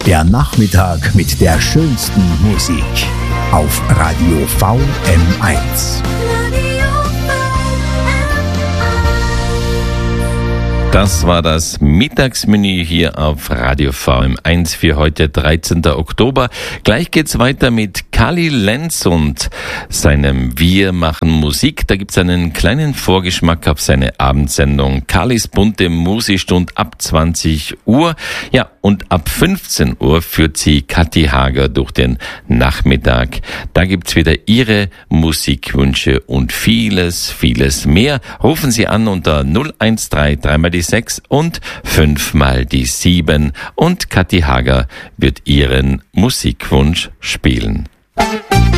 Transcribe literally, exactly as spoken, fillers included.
Der Nachmittag mit der schönsten Musik auf Radio V M eins. Das war das Mittagsmenü hier auf Radio V M eins für heute, dreizehnten Oktober. Gleich geht's weiter mit Kali Lenz und seinem Wir machen Musik. Da gibt's einen kleinen Vorgeschmack auf seine Abendsendung Kalis bunte Musikstund ab zwanzig Uhr. Ja, und ab fünfzehn Uhr führt sie Kathi Hager durch den Nachmittag. Da gibt's wieder ihre Musikwünsche und vieles, vieles mehr. Rufen Sie an unter null eins drei, drei mal die sechs und fünf mal die sieben und Kathi Hager wird Ihren Musikwunsch spielen.